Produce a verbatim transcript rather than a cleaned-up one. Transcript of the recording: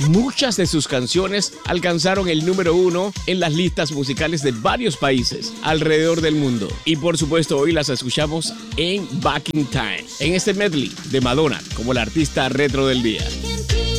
Muchas de sus canciones alcanzaron el número uno en las listas musicales de varios países alrededor del mundo. Y por supuesto hoy las escuchamos en Back in Time, en este medley de Madonna como la artista retro del día.